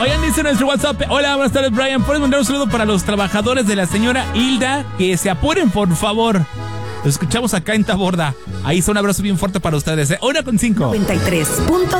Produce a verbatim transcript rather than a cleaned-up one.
Oigan, dice nuestro WhatsApp. Hola, buenas tardes, Brian. ¿Puedes mandar un saludo para los trabajadores de la señora Hilda? Que se apuren, por favor. Los escuchamos acá en Taborda. Ahí está un abrazo bien fuerte para ustedes. ¿eh? Una con cinco. noventa y tres punto